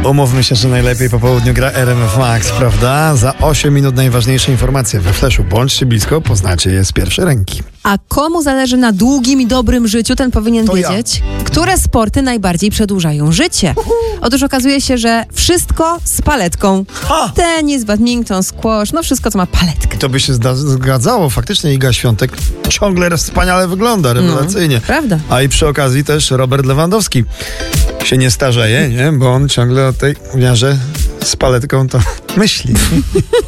Umówmy się, że najlepiej po południu gra RMF Max, prawda? Za 8 minut najważniejsze informacje we Flashu. Bądźcie blisko, poznacie je z pierwszej ręki. A komu zależy na długim i dobrym życiu, ten powinien To ja. wiedzieć, które sporty najbardziej przedłużają życie. Otóż okazuje się, że wszystko z paletką. Ha! Tenis, badminton, squash, no wszystko, co ma paletkę. To by się zgadzało. Faktycznie Iga Świątek ciągle wspaniale wygląda, rewelacyjnie. Prawda. A i przy okazji też Robert Lewandowski się nie starzeje, nie? Bo on ciągle o tej umiarze z paletką to myśli.